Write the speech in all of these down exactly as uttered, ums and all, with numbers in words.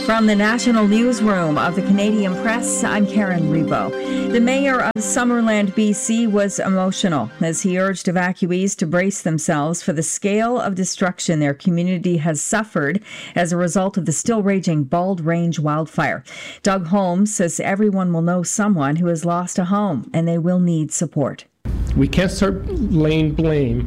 From the National Newsroom of the Canadian Press, I'm Karen Rebo. The mayor of Summerland, B C was emotional as he urged evacuees to brace themselves for the scale of destruction their community has suffered as a result of the still raging Bald Range wildfire. Doug Holmes says everyone will know someone who has lost a home and they will need support. We can't start laying blame.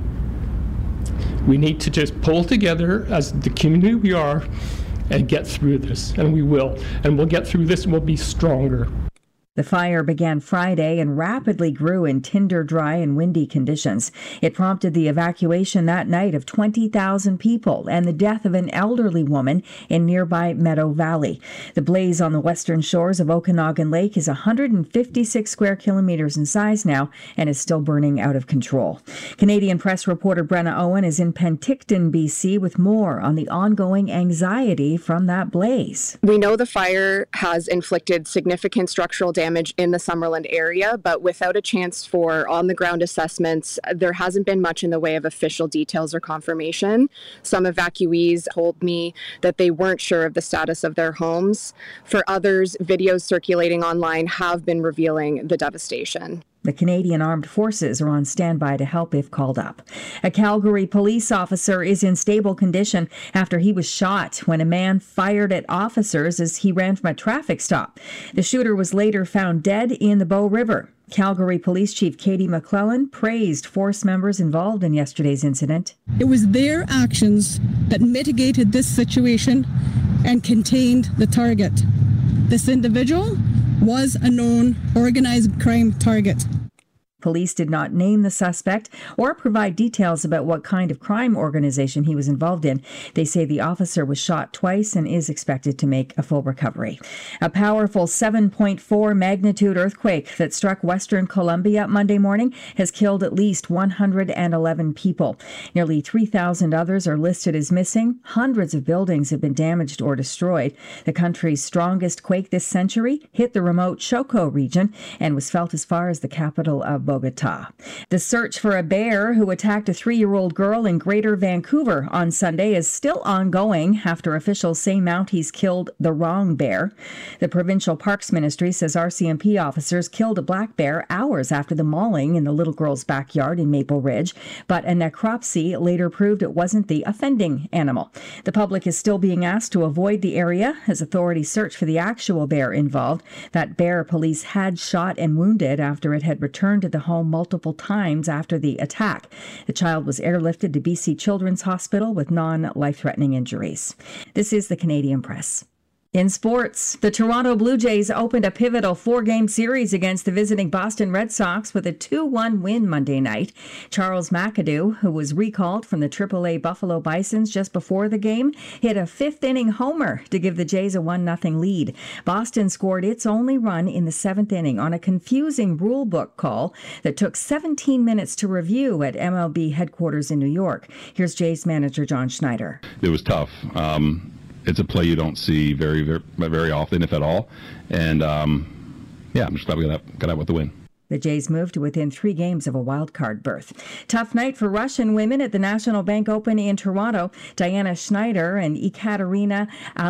We need to just pull together as the community we are and get through this, and we will. And we'll get through this and we'll be stronger. The fire began Friday and rapidly grew in tinder dry and windy conditions. It prompted the evacuation that night of twenty thousand people and the death of an elderly woman in nearby Meadow Valley. The blaze on the western shores of Okanagan Lake is one hundred fifty-six square kilometers in size now and is still burning out of control. Canadian Press reporter Brenna Owen is in Penticton, B C, with more on the ongoing anxiety from that blaze. We know the fire has inflicted significant structural damage damage in the Summerland area, but without a chance for on-the-ground assessments, there hasn't been much in the way of official details or confirmation. Some evacuees told me that they weren't sure of the status of their homes. For others, videos circulating online have been revealing the devastation. The Canadian Armed Forces are on standby to help if called up. A Calgary police officer is in stable condition after he was shot when a man fired at officers as he ran from a traffic stop. The shooter was later found dead in the Bow River. Calgary Police Chief Katie McClellan praised force members involved in yesterday's incident. It was their actions that mitigated this situation and contained the target. This individual was a known organized crime target. Police did not name the suspect or provide details about what kind of crime organization he was involved in. They say the officer was shot twice and is expected to make a full recovery. A powerful seven point four magnitude earthquake that struck Western Colombia Monday morning has killed at least one hundred eleven people. Nearly three thousand others are listed as missing. Hundreds of buildings have been damaged or destroyed. The country's strongest quake this century hit the remote Choco region and was felt as far as the capital of Bogota. The search for a bear who attacked a three-year-old girl in Greater Vancouver on Sunday is still ongoing after officials say Mounties killed the wrong bear. The Provincial Parks Ministry says R C M P officers killed a black bear hours after the mauling in the little girl's backyard in Maple Ridge, but a necropsy later proved it wasn't the offending animal. The public is still being asked to avoid the area as authorities search for the actual bear involved. That bear police had shot and wounded after it had returned to the home multiple times after the attack. The child was airlifted to B C Children's Hospital with non-life-threatening injuries. This is the Canadian Press. In sports, the Toronto Blue Jays opened a pivotal four-game series against the visiting Boston Red Sox with a two one win Monday night. Charles McAdoo, who was recalled from the triple A Buffalo Bisons just before the game, hit a fifth-inning homer to give the Jays a one nothing lead. Boston scored its only run in the seventh inning on a confusing rulebook call that took seventeen minutes to review at M L B headquarters in New York. Here's Jays manager John Schneider. It was tough. Um It's a play you don't see very, very, very often, if at all. And, um, yeah, I'm just glad we got out, got out with the win. The Jays moved to within three games of a wild card berth. Tough night for Russian women at the National Bank Open in Toronto. Diana Schneider and Ekaterina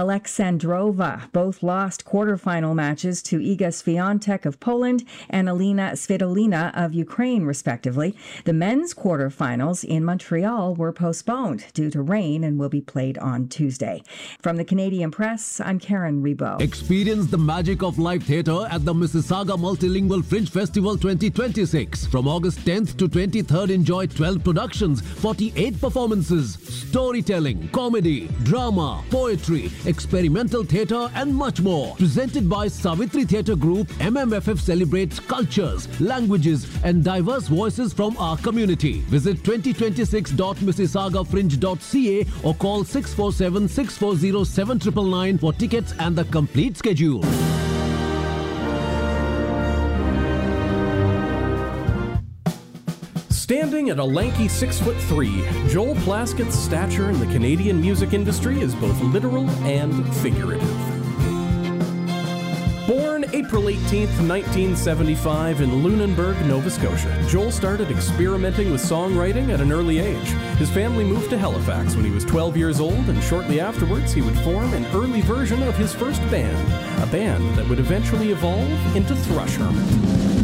Alexandrova both lost quarterfinal matches to Iga Swiatek of Poland and Alina Svitolina of Ukraine, respectively. The men's quarterfinals in Montreal were postponed due to rain and will be played on Tuesday. From the Canadian Press, I'm Karen Rebo. Experience the magic of live theatre at the Mississauga Multilingual Fringe Festival twenty twenty-six. From August tenth to twenty-third, enjoy twelve productions, forty-eight performances, storytelling, comedy, drama, poetry, experimental theatre and much more. Presented by Savitri Theatre Group, M M F F celebrates cultures, languages and diverse voices from our community. Visit twenty twenty-six dot mississauga fringe dot c a or call six four seven, six four zero, seven nine nine nine for tickets and the complete schedule. Standing at a lanky six foot three, Joel Plaskett's stature in the Canadian music industry is both literal and figurative. Born April eighteenth, nineteen seventy-five, in Lunenburg, Nova Scotia, Joel started experimenting with songwriting at an early age. His family moved to Halifax when he was twelve years old, and shortly afterwards he would form an early version of his first band, a band that would eventually evolve into Thrush Hermit.